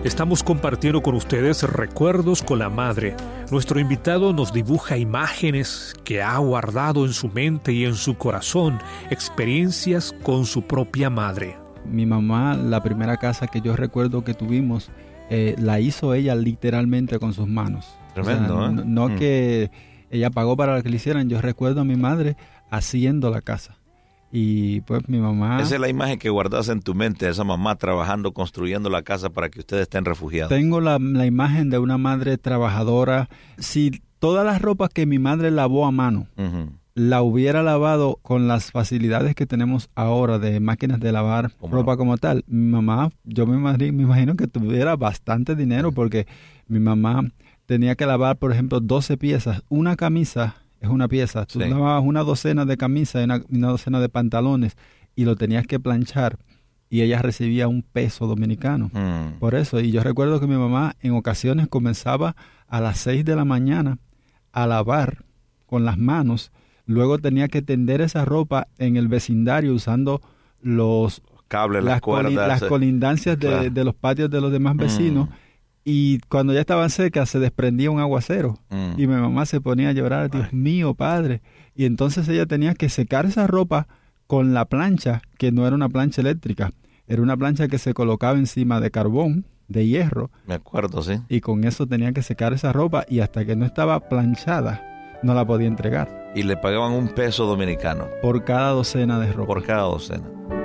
Estamos compartiendo con ustedes recuerdos con la madre. Nuestro invitado nos dibuja imágenes que ha guardado en su mente y en su corazón, experiencias con su propia madre. Mi mamá, la primera casa que yo recuerdo que tuvimos, la hizo ella literalmente con sus manos. Tremendo, o sea, no que ella pagó para que le hicieran. Yo recuerdo a mi madre haciendo la casa. Y pues mi mamá... Esa es la imagen que guardas en tu mente, esa mamá trabajando, construyendo la casa para que ustedes estén refugiados. Tengo la imagen de una madre trabajadora. Si todas las ropas que mi madre lavó a mano, la hubiera lavado con las facilidades que tenemos ahora de máquinas de lavar ropa como tal, mi mamá, yo me imagino que tuviera bastante dinero, porque mi mamá tenía que lavar, por ejemplo, 12 piezas. Una camisa es una pieza. Tú lavabas una docena de camisas y una docena de pantalones y lo tenías que planchar, y ella recibía $1 dominicano. Por eso. Y yo recuerdo que mi mamá en ocasiones comenzaba a las 6 de la mañana a lavar con las manos. Luego tenía que tender esa ropa en el vecindario usando los cables, las cuerdas, las colindancias de los patios de los demás vecinos. Y cuando ya estaban secas se desprendía un aguacero. Y mi mamá se ponía a llorar, Dios mío, padre. Y entonces ella tenía que secar esa ropa con la plancha, que no era una plancha eléctrica. Era una plancha que se colocaba encima de carbón, de hierro. Me acuerdo, sí. Y con eso tenía que secar esa ropa, y hasta que no estaba planchada no la podía entregar. Y le pagaban $1 dominicano. Por cada docena de ropa. Por cada docena.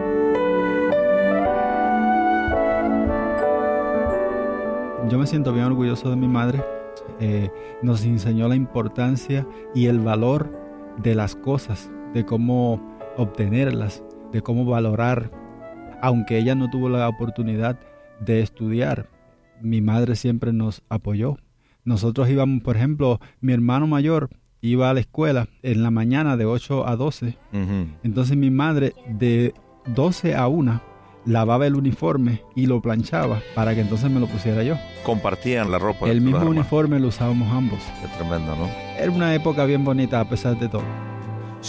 Yo me siento bien orgulloso de mi madre. Nos enseñó la importancia y el valor de las cosas, de cómo obtenerlas, de cómo valorar. Aunque ella no tuvo la oportunidad de estudiar, mi madre siempre nos apoyó. Nosotros íbamos, por ejemplo, mi hermano mayor iba a la escuela en la mañana de 8 a 12. Entonces mi madre de 12 a 1 lavaba el uniforme y lo planchaba para que entonces me lo pusiera yo. Compartían la ropa. El mismo uniforme lo usábamos ambos. Qué tremendo, ¿no? Era una época bien bonita a pesar de todo.